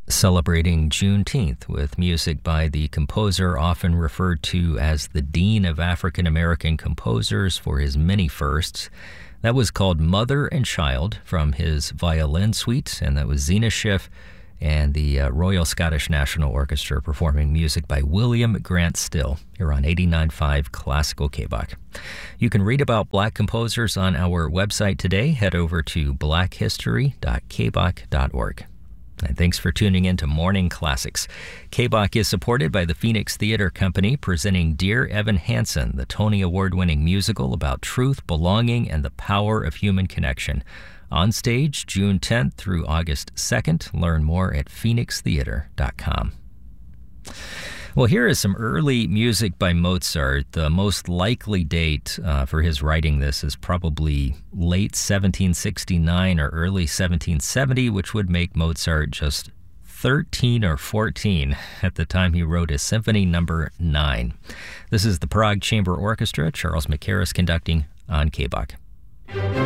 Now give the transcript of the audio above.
celebrating Juneteenth with music by the composer often referred to as the Dean of African American Composers for his many firsts. That was called Mother and Child from his violin suite, and that was Zeena Schiff and the Royal Scottish National Orchestra performing music by William Grant Still here on 89.5 Classical KBOC. You can read about Black composers on our website today. Head over to blackhistory.kbok.org. And thanks for tuning in to Morning Classics. KBOC is supported by the Phoenix Theater Company, presenting Dear Evan Hansen, the Tony Award-winning musical about truth, belonging, and the power of human connection. On stage, June 10th through August 2nd. Learn more at phoenixtheater.com. Well, here is some early music by Mozart. The most likely date for his writing this is probably late 1769 or early 1770, which would make Mozart just 13 or 14 at the time he wrote his Symphony No. 9. This is the Prague Chamber Orchestra, Charles Mackerras conducting on KBOC.